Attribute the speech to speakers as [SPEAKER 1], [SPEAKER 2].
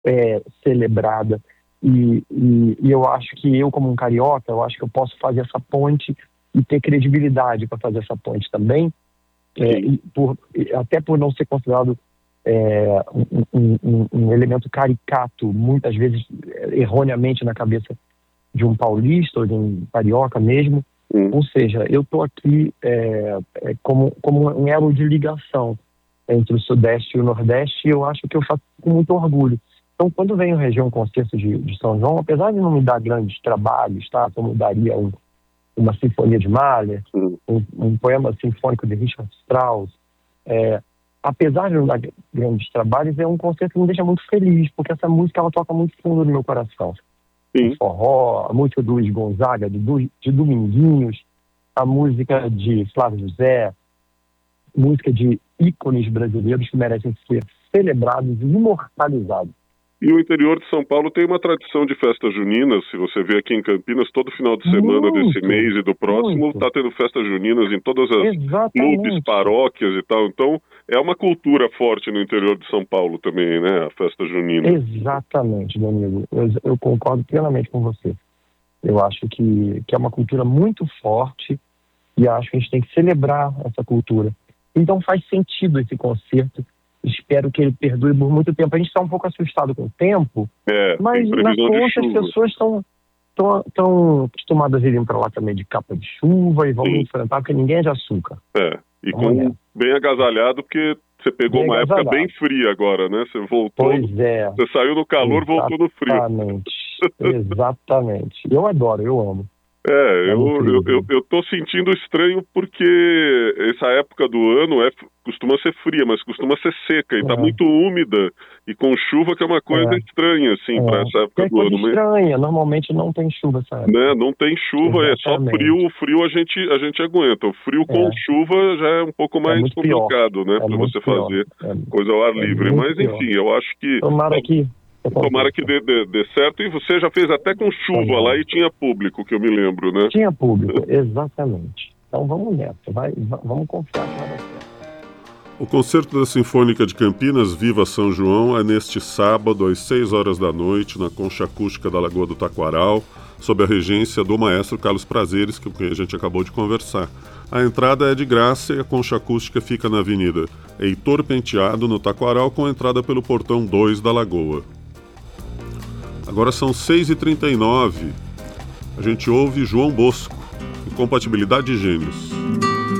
[SPEAKER 1] celebrada. E eu acho que eu, como um carioca, eu acho que eu posso fazer essa ponte e ter credibilidade para fazer essa ponte também, até por não ser considerado um elemento caricato, muitas vezes erroneamente na cabeça de um paulista ou de um carioca mesmo. Ou seja, eu estou aqui como um elo de ligação entre o Sudeste e o Nordeste, e eu acho que eu faço com muito orgulho. Então, quando vem o Região Concerto de São João, apesar de não me dar grandes trabalhos, tá? Como daria uma sinfonia de Mahler, um poema sinfônico de Richard Strauss, apesar de não dar grandes trabalhos, é um concerto que me deixa muito feliz, porque essa música ela toca muito fundo no meu coração. O forró, a música do Luiz Gonzaga, de Dominguinhos, a música de Flávio José, música de ícones brasileiros que merecem ser celebrados e imortalizados.
[SPEAKER 2] E o interior de São Paulo tem uma tradição de festas juninas. Se você vê aqui em Campinas, todo final de semana desse mês e do próximo está tendo festas juninas em todas as clubes, paróquias e tal. Então, é uma cultura forte no interior de São Paulo também, né? A festa junina.
[SPEAKER 1] Exatamente, meu amigo. Eu concordo plenamente com você. Eu acho que é uma cultura muito forte e acho que a gente tem que celebrar essa cultura. Então, faz sentido esse concerto. Espero que ele perdure por muito tempo. A gente está um pouco assustado com o tempo, mas na conta as pessoas estão acostumadas a irem para lá também de capa de chuva e vamos enfrentar, porque ninguém é de açúcar.
[SPEAKER 2] Bem agasalhado, porque você pegou uma época bem fria agora, né? Você voltou, você saiu do calor, voltou no frio.
[SPEAKER 1] Exatamente. Eu adoro, eu amo.
[SPEAKER 2] Eu tô sentindo estranho porque essa época do ano costuma ser fria, mas costuma ser seca e tá muito úmida e com chuva, que é uma coisa estranha, assim, para essa época do ano.
[SPEAKER 1] Estranha, normalmente não tem chuva essa época.
[SPEAKER 2] Né? Não tem chuva, é só frio. O frio a gente aguenta. O frio com chuva já é um pouco mais complicado, né? Para você fazer coisa ao ar livre. Mas enfim, eu acho que... Tomara que dê certo. E você já fez até com chuva lá e tinha público, que eu me lembro, né?
[SPEAKER 1] Tinha público, exatamente. Então vamos nessa, vamos confiar que vai dar certo.
[SPEAKER 2] O Concerto da Sinfônica de Campinas, Viva São João, é neste sábado, às 6 horas da noite, na Concha Acústica da Lagoa do Taquaral, sob a regência do maestro Carlos Prazeres, com quem a gente acabou de conversar. A entrada é de graça e a Concha Acústica fica na Avenida Heitor Penteado, no Taquaral, com entrada pelo portão 2 da Lagoa. Agora são 6h39. A gente ouve João Bosco, Incompatibilidade de Gênios.